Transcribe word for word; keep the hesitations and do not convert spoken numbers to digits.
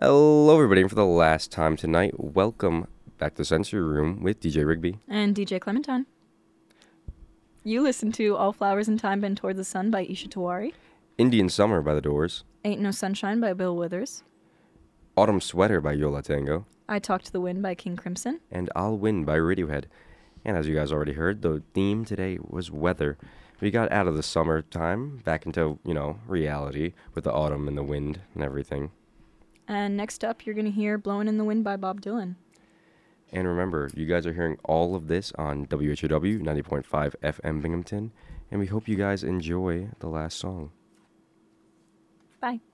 Hello, everybody, and for the last time tonight, welcome back to Sensory Room with D J Rigby. And D J Clementine. You listen to All Flowers in Time Bend Toward the Sun by Isha Tawari. Indian Summer by The Doors. Ain't No Sunshine by Bill Withers. Autumn Sweater by Yo La Tengo. I Talk to the Wind by King Crimson. And I'll Win by Radiohead. And as you guys already heard, the theme today was weather. We got out of the summertime, back into, you know, reality with the autumn and the wind and everything. And next up, you're going to hear Blowin' in the Wind by Bob Dylan. And remember, you guys are hearing all of this on W H O W ninety point five F M Binghamton. And we hope you guys enjoy the last song. Bye.